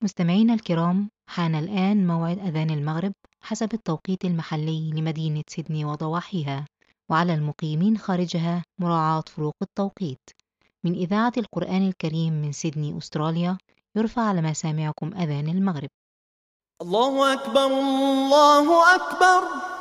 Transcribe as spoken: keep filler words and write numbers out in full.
مستمعينا الكرام، حان الآن موعد أذان المغرب حسب التوقيت المحلي لمدينة سيدني وضواحيها، وعلى المقيمين خارجها مراعاة فروق التوقيت. من إذاعة القرآن الكريم من سيدني أستراليا، يرفع على مسامعكم أذان المغرب. الله أكبر الله أكبر.